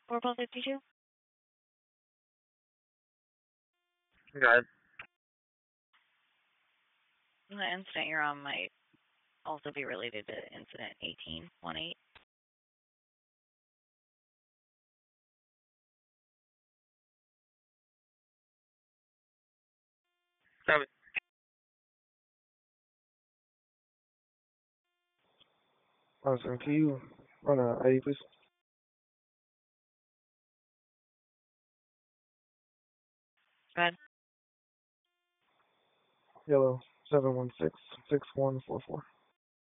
452? Good. The incident you're on might also be related to incident 1818. Seven. Awesome. Can you run a A, please? Go ahead. Yellow 7166144.